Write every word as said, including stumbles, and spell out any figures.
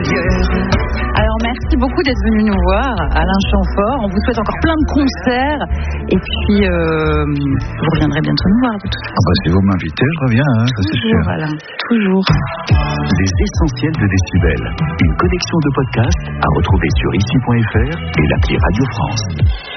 Alors merci beaucoup d'être venu nous voir, Alain Chamfort. On vous souhaite encore plein de concerts. Et puis, euh, vous reviendrez bientôt nous voir de toute façon. Ah bah, si vous m'invitez, je reviens, hein, ça c'est sûr. Toujours, Alain, toujours. Les essentiels de Décibel. Une collection de podcasts à retrouver sur ici point f r et l'appli Radio France.